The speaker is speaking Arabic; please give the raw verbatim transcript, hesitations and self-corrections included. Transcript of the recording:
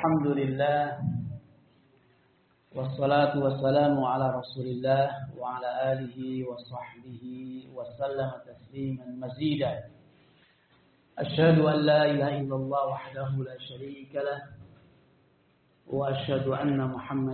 الحمد لله والصلاة والسلام على رسول الله وعلى آله وصحبه وسلم تسليما مزيدا. أشهد أن لا إله إلا الله وحده لا شريك له وأشهد أن محمد